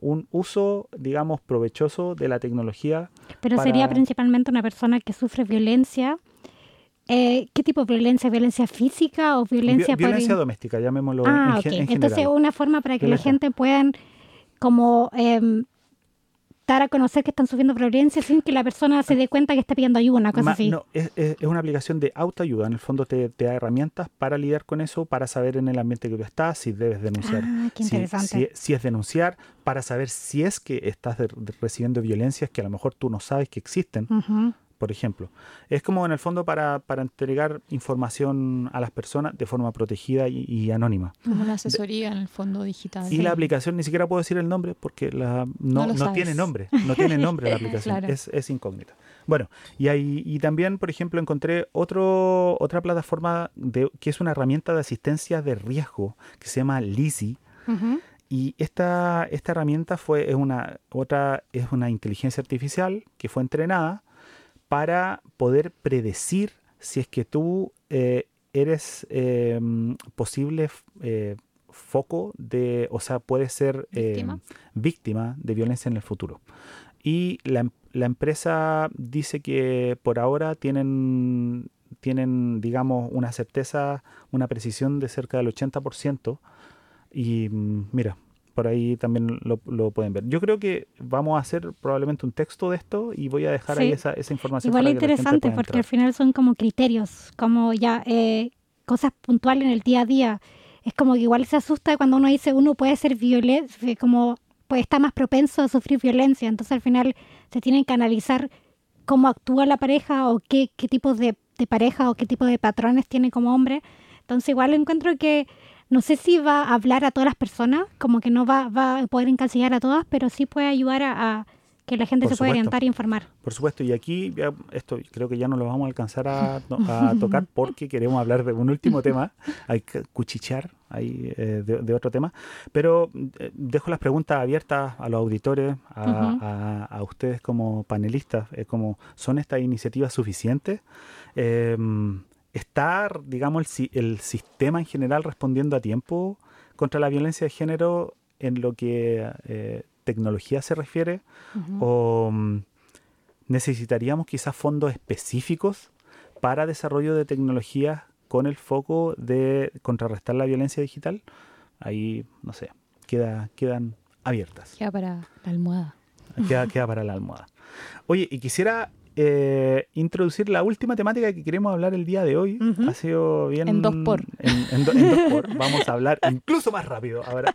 un uso, digamos, provechoso de la tecnología. Pero sería principalmente una persona que sufre violencia. ¿Qué tipo de violencia? ¿Violencia física o violencia violencia doméstica, llamémoslo ok. en general. Entonces, una forma para que la gente pueda como dar a conocer que están sufriendo violencia sin que la persona se dé cuenta que está pidiendo ayuda, una cosa así. No, es una aplicación de autoayuda. En el fondo te da herramientas para lidiar con eso, para saber en el ambiente que tú estás, si debes denunciar. Qué interesante. Si es denunciar, para saber si es que estás recibiendo violencias que a lo mejor tú no sabes que existen. Por ejemplo, es como en el fondo para entregar información a las personas de forma protegida y anónima. Como una asesoría en el fondo digital. Y la aplicación, ni siquiera puedo decir el nombre porque no tiene nombre. No tiene nombre la aplicación, claro. es incógnita. Bueno, y también, por ejemplo, encontré otra plataforma que es una herramienta de asistencia de riesgo que se llama Lizzy. Y esta herramienta es una inteligencia artificial que fue entrenada para poder predecir si es que tú eres posible foco o sea, puedes ser víctima de violencia en el futuro. Y la empresa dice que por ahora tienen, digamos, una certeza, una precisión de cerca del 80%. Y mira, por ahí también lo pueden ver. Yo creo que vamos a hacer probablemente un texto de esto y voy a dejar ahí esa información. Igual interesante porque al final son como criterios, como ya cosas puntuales en el día a día. Es como que igual se asusta cuando uno dice uno puede ser como pues está más propenso a sufrir violencia. Entonces al final se tienen que analizar cómo actúa la pareja o qué tipos de pareja o qué tipo de patrones tiene como hombre. Entonces igual encuentro que no sé si va a hablar a todas las personas, como que no va a poder encasillar a todas, pero sí puede ayudar a que la gente se pueda orientar e informar. Por supuesto, y aquí esto creo que ya no lo vamos a alcanzar a tocar porque queremos hablar de un último tema, hay que cuchichear ahí de otro tema, pero dejo las preguntas abiertas a los auditores, a ustedes como panelistas, como ¿son estas iniciativas suficientes? ¿Está, digamos, el sistema en general respondiendo a tiempo contra la violencia de género en lo que tecnología se refiere? ¿O necesitaríamos quizás fondos específicos para desarrollo de tecnologías con el foco de contrarrestar la violencia digital? Ahí, no sé, quedan abiertas. Queda para la almohada. Queda para la almohada. Oye, y quisiera introducir la última temática que queremos hablar el día de hoy. Ha sido bien... En 2x. En 2x. Vamos a hablar incluso más rápido ahora.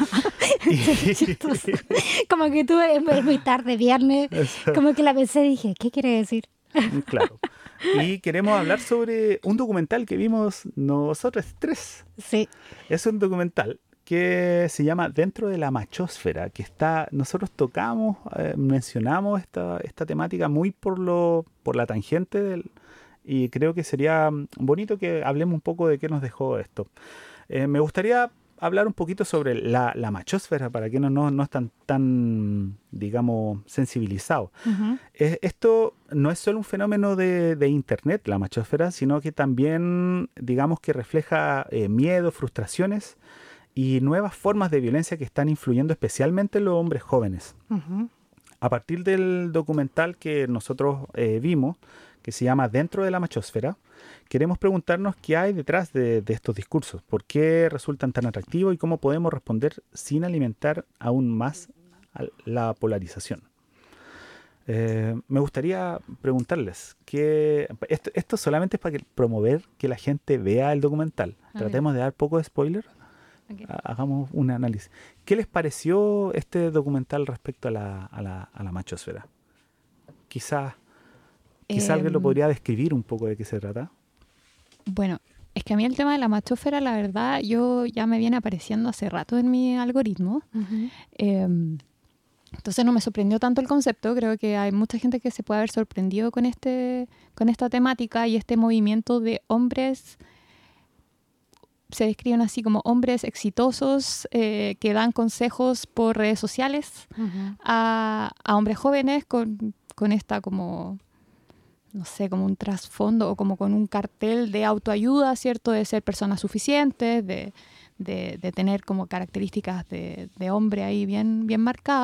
Como que tú es muy tarde, viernes. Como que la pensé y dije, ¿qué quiere decir? Claro. Y queremos hablar sobre un documental que vimos nosotros tres. Sí. Es un documental que se llama Dentro de la Machósfera, que nosotros tocamos, mencionamos esta temática muy por la tangente y creo que sería bonito que hablemos un poco de qué nos dejó esto. Me gustaría hablar un poquito sobre la machósfera para quienes no están tan, digamos, sensibilizados. Esto no es solo un fenómeno de internet, la machósfera, sino que también, digamos, que refleja miedo, frustraciones y nuevas formas de violencia que están influyendo especialmente en los hombres jóvenes. A partir del documental que nosotros vimos, que se llama Dentro de la Machósfera, queremos preguntarnos qué hay detrás de estos discursos, por qué resultan tan atractivos y cómo podemos responder sin alimentar aún más la polarización. Me gustaría preguntarles que esto solamente es para promover que la gente vea el documental. Tratemos de dar poco de spoiler. Okay. Hagamos un análisis. ¿Qué les pareció este documental respecto a la machósfera? Quizá alguien lo podría describir un poco de qué se trata. Bueno, es que a mí el tema de la machósfera, la verdad, ya me viene apareciendo hace rato en mi algoritmo. Entonces no me sorprendió tanto el concepto. Creo que hay mucha gente que se puede haber sorprendido con esta temática y este movimiento de hombres. Se describen así como hombres exitosos que dan consejos por redes sociales a hombres jóvenes con esta como, no sé, como un trasfondo o como con un cartel de autoayuda, ¿cierto? De ser personas suficientes, de tener como características de hombre ahí bien marcadas.